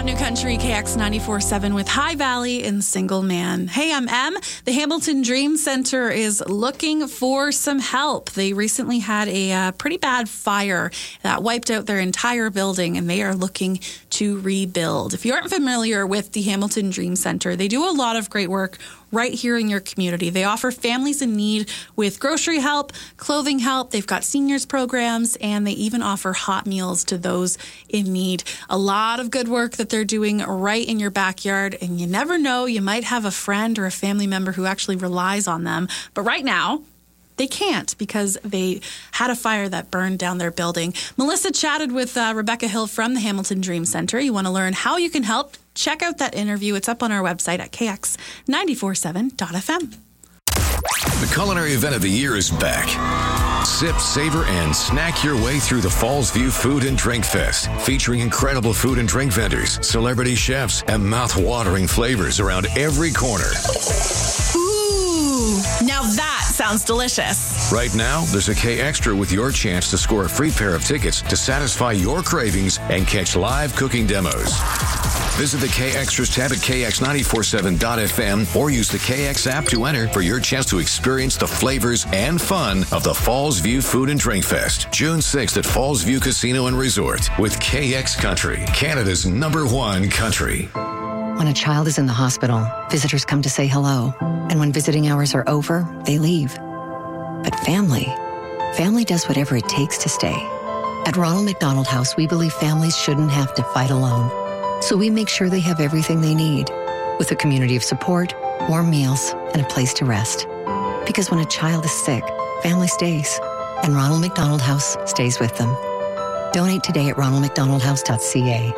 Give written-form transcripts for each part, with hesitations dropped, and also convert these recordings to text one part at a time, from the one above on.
New Country, KX 94.7 with High Valley and Single Man. Hey, I'm Em. The Hamilton Dream Center is looking for some help. They recently had a pretty bad fire that wiped out their entire building, and they are looking to rebuild. If you aren't familiar with the Hamilton Dream Center, they do a lot of great work right here in your community. They offer families in need with grocery help, clothing help. They've got seniors programs, and they even offer hot meals to those in need. A lot of good work that they're doing right in your backyard, and you never know, you might have a friend or a family member who actually relies on them. But right now, they can't because they had a fire that burned down their building. Melissa chatted with Rebecca Hill from the Hamilton Dream Center. You want to learn how you can help? Check out that interview. It's up on our website at kx947.fm. The culinary event of the year is back. Sip, savor, and snack your way through the Fallsview Food and Drink Fest, featuring incredible food and drink vendors, celebrity chefs, and mouth-watering flavors around every corner. Ooh, now that sounds delicious. Right now, there's a K Extra with your chance to score a free pair of tickets to satisfy your cravings and catch live cooking demos. Visit the K Extras tab at kx947.fm or use the KX app to enter for your chance to experience the flavors and fun of the Fallsview Food and Drink Fest, June 6th at Fallsview Casino and Resort with KX Country, Canada's #1 country. When a child is in the hospital, visitors come to say hello. And when visiting hours are over, they leave. But family does whatever it takes to stay. At Ronald McDonald House, we believe families shouldn't have to fight alone. So we make sure they have everything they need, with a community of support, warm meals, and a place to rest. Because when a child is sick, family stays, and Ronald McDonald House stays with them. Donate today at ronaldmcdonaldhouse.ca.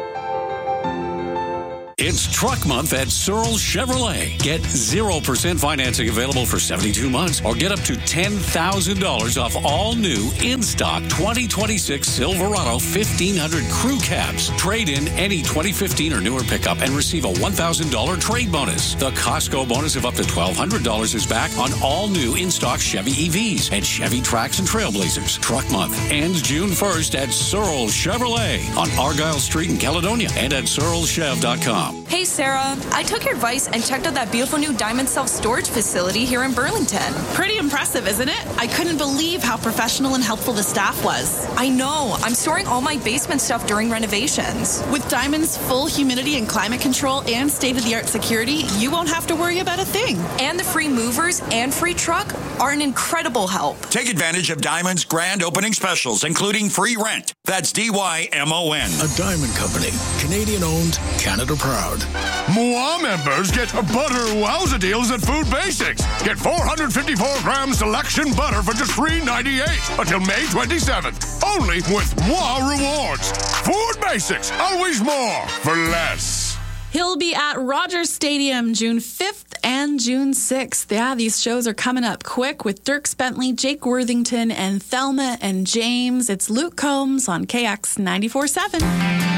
It's Truck Month at Searle Chevrolet. Get 0% financing available for 72 months or get up to $10,000 off all new in-stock 2026 Silverado 1500 crew cabs. Trade in any 2015 or newer pickup and receive a $1,000 trade bonus. The Costco bonus of up to $1,200 is back on all new in-stock Chevy EVs and Chevy Trax and Trailblazers. Truck Month ends June 1st at Searle Chevrolet on Argyle Street in Caledonia and at searlechev.com. Hey, Sarah. I took your advice and checked out that beautiful new Diamond Self-Storage facility here in Burlington. Pretty impressive, isn't it? I couldn't believe how professional and helpful the staff was. I know. I'm storing all my basement stuff during renovations. With Diamond's full humidity and climate control and state-of-the-art security, you won't have to worry about a thing. And the free movers and free truck are an incredible help. Take advantage of Diamond's grand opening specials, including free rent. That's DYMON. A Diamond Company. Canadian-owned, Canada proud. Moi members get butter wowza deals at Food Basics. Get 454-gram selection butter for just $3.98 until May 27th. Only with Moi Rewards. Food Basics. Always more for less. He'll be at Rogers Stadium June 5th and June 6th. Yeah, these shows are coming up quick with Dierks Bentley, Jake Worthington, and Thelma and James. It's Luke Combs on KX 94.7.